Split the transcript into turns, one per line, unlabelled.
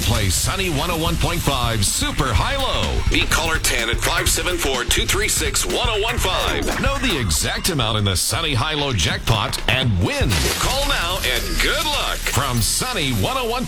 play Sunny 101.5 Super High-Low. Be caller 10 at 574-236-1015. Know the exact amount in the Sunny High-Low jackpot and win. Call now and good luck from Sunny 101.5.